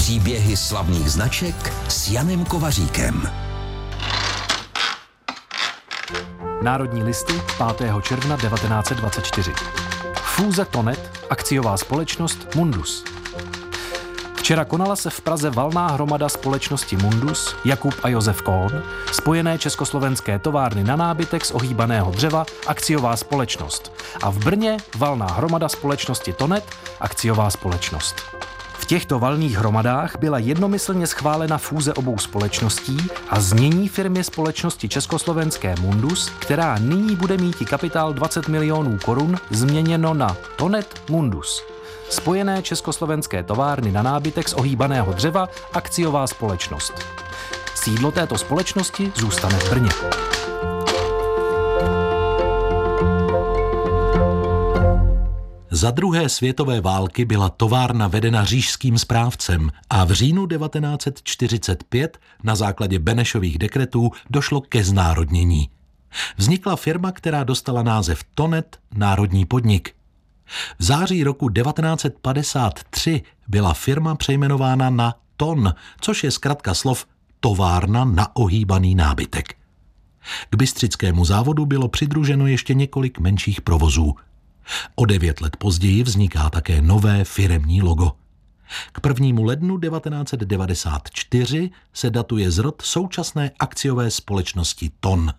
Příběhy slavných značek s Janem Kovaříkem. Národní listy 5. června 1924. Fúze Tonet, akciová společnost Mundus. Včera konala se v Praze valná hromada společnosti Mundus, Jakub a Josef Kohn, spojené československé továrny na nábytek z ohýbaného dřeva, akciová společnost. A v Brně valná hromada společnosti Tonet, akciová společnost. V těchto valných hromadách byla jednomyslně schválena fúze obou společností a znění firmy společnosti československé Mundus, která nyní bude mít kapitál 20 milionů korun, změněno na Tonet Mundus. Spojené československé továrny na nábytek z ohýbaného dřeva, akciová společnost. Sídlo této společnosti zůstane v Brně. Za druhé světové války byla továrna vedena říšským správcem a v říjnu 1945 na základě Benešových dekretů došlo ke znárodnění. Vznikla firma, která dostala název Tonet, národní podnik. V září roku 1953 byla firma přejmenována na TON, což je zkratka slov továrna na ohýbaný nábytek. K bystřickému závodu bylo přidruženo ještě několik menších provozů. O 9 let později vzniká také nové firemní logo. K 1. lednu 1994 se datuje zrod současné akciové společnosti TON.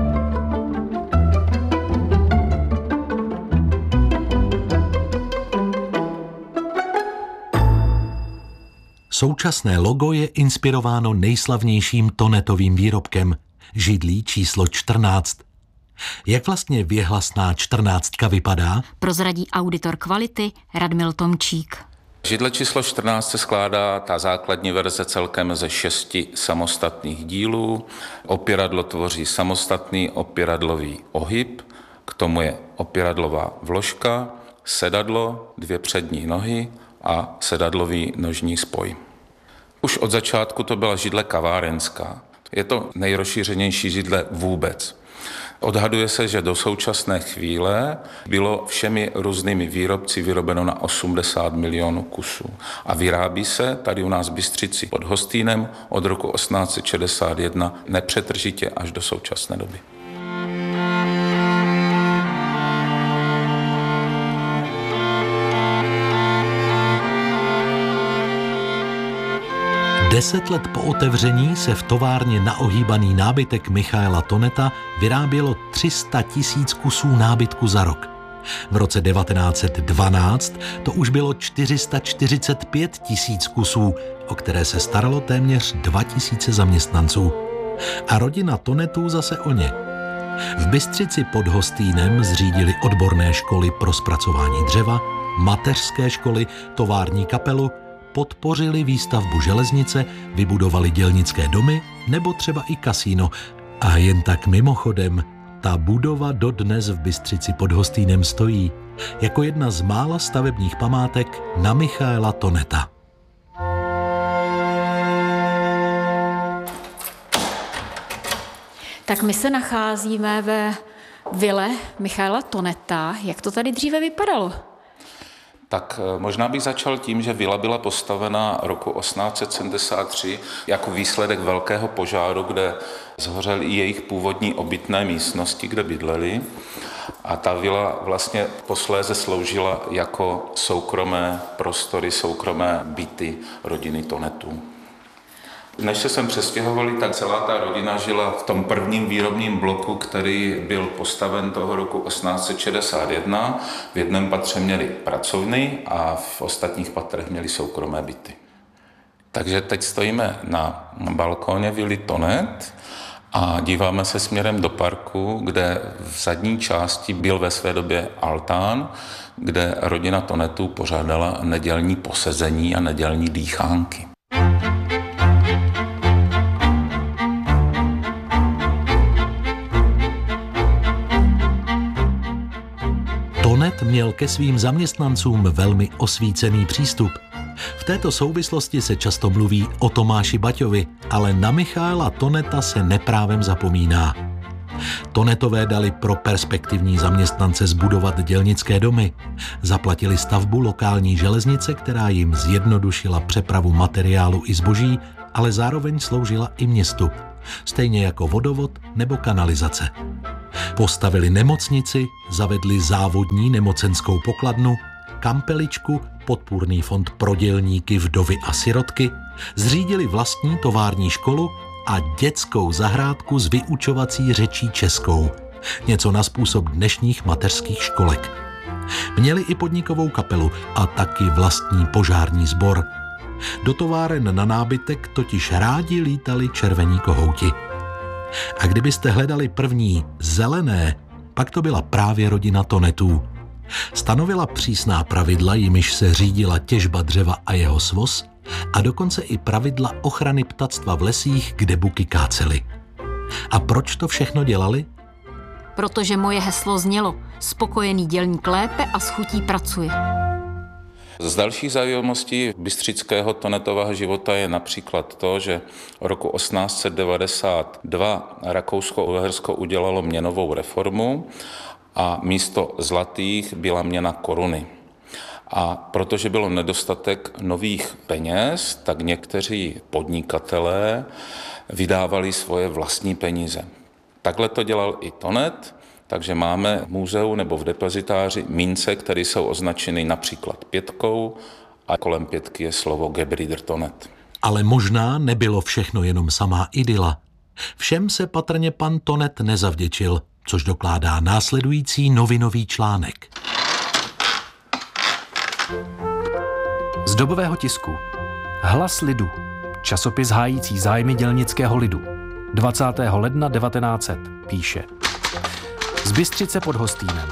Současné logo je inspirováno nejslavnějším tonetovým výrobkem, židlí číslo 14. Jak vlastně věhlasná 14 vypadá? Prozradí auditor kvality Radmil Tomčík. Židle číslo 14 se skládá ta základní verze celkem ze 6 samostatných dílů. Opěradlo tvoří samostatný opěradlový ohyb, k tomu je opěradlová vložka, sedadlo, 2 přední nohy a sedadlový nožní spoj. Už od začátku to byla židle kavárenská. Je to nejrozšířenější židle vůbec. Odhaduje se, že do současné chvíle bylo všemi různými výrobci vyrobeno na 80 milionů kusů. A vyrábí se tady u nás v Bystřici pod Hostýnem od roku 1861 nepřetržitě až do současné doby. Deset let po otevření se v továrně na ohýbaný nábytek Michaela Toneta vyrábělo 300 000 kusů nábytku za rok. V roce 1912 to už bylo 445 000 kusů, o které se staralo téměř 2000 zaměstnanců. A rodina Tonetů zase o ně. V Bystřici pod Hostýnem zřídili odborné školy pro zpracování dřeva, mateřské školy, tovární kapelu, podpořili výstavbu železnice, vybudovali dělnické domy nebo třeba i kasíno. A jen tak mimochodem, ta budova dodnes v Bystřici pod Hostýnem stojí jako jedna z mála stavebních památek na Michaela Toneta. Tak my se nacházíme ve vile Michaela Toneta. Jak to tady dříve vypadalo? Tak možná bych začal tím, že vila byla postavena roku 1873 jako výsledek velkého požáru, kde zhořely i jejich původní obytné místnosti, kde bydleli. A ta vila vlastně posléze sloužila jako soukromé prostory, soukromé byty rodiny Tonetů. Než se sem přestěhovali, tak celá ta rodina žila v tom prvním výrobním bloku, který byl postaven toho roku 1861. V jednom patře měli pracovny a v ostatních patrech měli soukromé byty. Takže teď stojíme na balkóně vily Tonet a díváme se směrem do parku, kde v zadní části byl ve své době altán, kde rodina Tonetů pořádala nedělní posezení a nedělní dýchánky. Tonet měl ke svým zaměstnancům velmi osvícený přístup. V této souvislosti se často mluví o Tomáši Baťovi, ale na Michaela Toneta se neprávem zapomíná. Tonetové dali pro perspektivní zaměstnance zbudovat dělnické domy. Zaplatili stavbu lokální železnice, která jim zjednodušila přepravu materiálu i zboží, ale zároveň sloužila i městu. Stejně jako vodovod nebo kanalizace. Postavili nemocnici, zavedli závodní nemocenskou pokladnu, kampeličku, podpůrný fond pro dělníky, vdovy a sirotky, zřídili vlastní tovární školu a dětskou zahrádku s vyučovací řečí českou. Něco na způsob dnešních mateřských školek. Měli i podnikovou kapelu a taky vlastní požární sbor. Do továren na nábytek totiž rádi lítali červení kohouti. A kdybyste hledali první zelené, pak to byla právě rodina Tonetů. Stanovila přísná pravidla, jimiž se řídila těžba dřeva a jeho svoz, a dokonce i pravidla ochrany ptactva v lesích, kde buky kácely. A proč to všechno dělali? Protože moje heslo znělo: spokojený dělník lépe a s chutí pracuje. Z dalších zajímavostí bystřického Tonetového života je například to, že roku 1892 Rakousko-Uhersko udělalo měnovou reformu a místo zlatých byla měna koruny. A protože bylo nedostatek nových peněz, tak někteří podnikatelé vydávali svoje vlastní peníze. Takhle to dělal i Tonet, takže máme v muzeu nebo v depozitáři mince, které jsou označeny například 5 a kolem 5 je slovo Gebrüder Tonet. Ale možná nebylo všechno jenom samá idyla. Všem se patrně pan Tonet nezavděčil, což dokládá následující novinový článek. Z dobového tisku. Hlas lidu. Časopis hájící zájmy dělnického lidu. 20. ledna 1900 píše. Z Bystřice pod Hostýnem.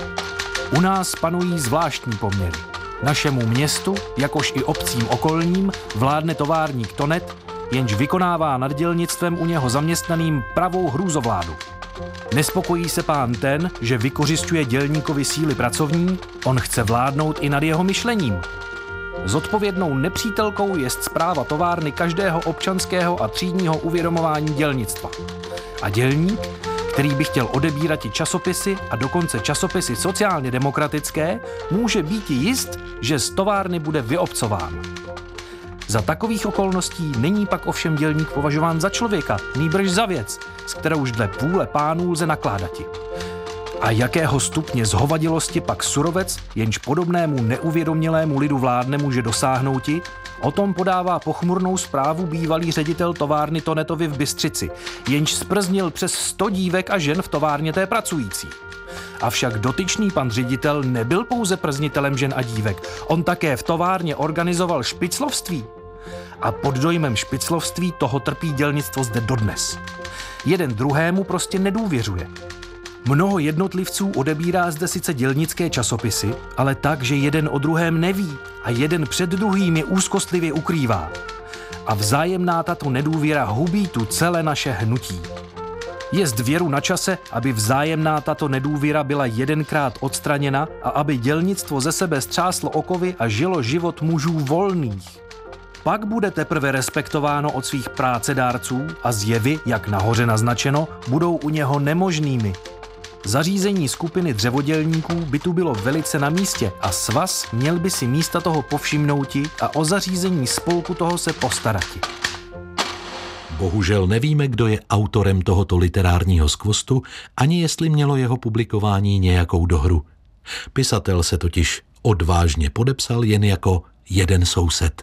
U nás panují zvláštní poměry. Našemu městu, jakož i obcím okolním, vládne továrník Tonet, jenž vykonává nad dělnictvem u něho zaměstnaným pravou hrůzovládu. Nespokojí se pán ten, že vykořisťuje dělníkovi síly pracovní, on chce vládnout i nad jeho myšlením. Zodpovědnou nepřítelkou jest správa továrny každého občanského a třídního uvědomování dělnictva. A dělník, který by chtěl odebírat i časopisy a dokonce časopisy sociálně demokratické, může být jist, že z továrny bude vyobcován. Za takových okolností není pak ovšem dělník považován za člověka, nýbrž za věc, s kterou dle vůle pánů lze nakládati. A jakého stupně zhovadilosti pak surovec, jenž podobnému neuvědomělému lidu vládne, může dosáhnouti, o tom podává pochmurnou zprávu bývalý ředitel továrny Tonetovy v Bystřici, jenž sprznil přes 100 dívek a žen v továrně té pracující. Avšak dotyčný pan ředitel nebyl pouze prznitelem žen a dívek, on také v továrně organizoval špiclovství. A pod dojmem špiclovství toho trpí dělnictvo zde dodnes. Jeden druhému prostě nedůvěřuje. Mnoho jednotlivců odebírá zde sice dělnické časopisy, ale tak, že jeden o druhém neví a jeden před druhým je úzkostlivě ukrývá. A vzájemná tato nedůvěra hubí tu celé naše hnutí. Jest věru na čase, aby vzájemná tato nedůvěra byla jedenkrát odstraněna a aby dělnictvo ze sebe střáslo okovy a žilo život mužů volných. Pak bude teprve respektováno od svých prácedárců a zjevy, jak nahoře naznačeno, budou u něho nemožnými. Zařízení skupiny dřevodělníků by tu bylo velice na místě a svaz měl by si místa toho povšimnouti a o zařízení spolku toho se postarati. Bohužel nevíme, kdo je autorem tohoto literárního skvostu, ani jestli mělo jeho publikování nějakou dohru. Pisatel se totiž odvážně podepsal jen jako jeden soused.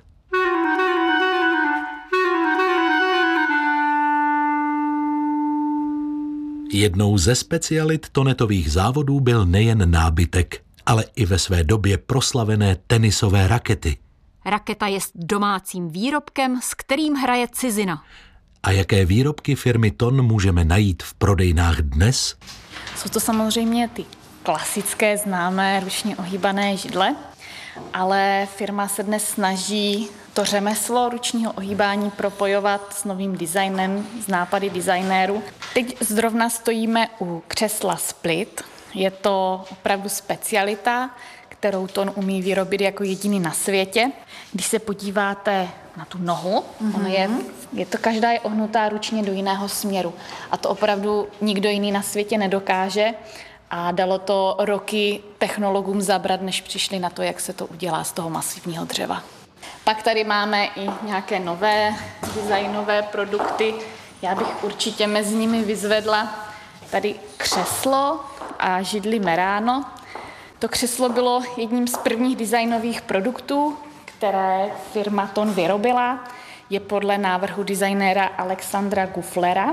Jednou ze specialit Tonetových závodů byl nejen nábytek, ale i ve své době proslavené tenisové rakety. Raketa je domácím výrobkem, s kterým hraje cizina. A jaké výrobky firmy Ton můžeme najít v prodejnách dnes? Jsou to samozřejmě ty klasické, známé, ručně ohýbané židle, ale firma se dnes snaží to řemeslo ručního ohýbání propojovat s novým designem, s nápady designérů. Teď zrovna stojíme u křesla Split. Je to opravdu specialita, kterou Ton umí vyrobit jako jediný na světě. Když se podíváte na tu nohu, každá je ohnutá ručně do jiného směru. A to opravdu nikdo jiný na světě nedokáže. A dalo to roky technologům zabrat, než přišli na to, jak se to udělá z toho masivního dřeva. Pak tady máme i nějaké nové designové produkty. Já bych určitě mezi nimi vyzvedla tady křeslo a židli Merano. To křeslo bylo jedním z prvních designových produktů, které firma Ton vyrobila. Je podle návrhu designéra Alexandra Guflera.